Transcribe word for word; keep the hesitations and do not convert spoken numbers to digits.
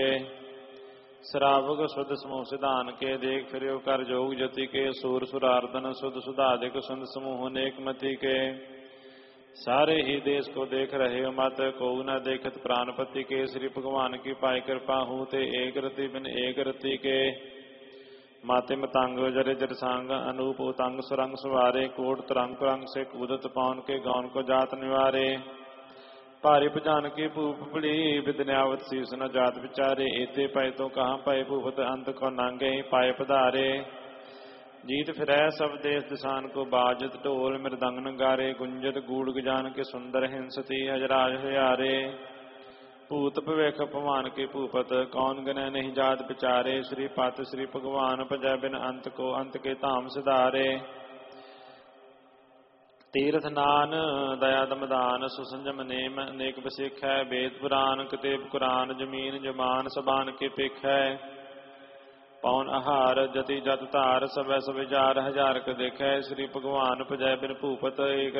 के श्रावक शुद्ध समूह सिधान के देख फिर कर जोग जति के सूर सुरार्दन शुद्ध सुधाधिक सुंद समूह नेक मति के सारे ही देश को देख रहे मत को न देखत प्राणपति के श्री भगवान की पाई कृपा हूँ ते एक रति बिन एक रति के माते मतंग जरे जर सांग अनूप उतंग सुरंग सवारे कोट तरंग तरंग से कूदत पाउन के गौन को जात निवारे भारी भजान की भूप पड़ी विद्यावत शीस न जात विचारे एते पाए तो कहाँ पाए भूपत अंत को नांगे पाए पधारे जीत फिरै सब देश दिशान को बाजत ढोल मृदंग नगारे गुंजत गूढ़ गजान के सुंदर हिंसती हजराज हजारे भूत भविख पवान के भूपत कौन गण नहीं जात विचारे श्री पत श्री भगवान भजै बिन अंत को अंत के धाम सिधारे तीर्थ नान दया दमदान सुसंजम नेम अनेक बसिख है वेद पुराण कितेब कुरान जमीन जमान सबान के पिख है पौन आहार जति जत धार सबै सविचार हजार क देखै श्री भगवान भजै बिन भूपत एक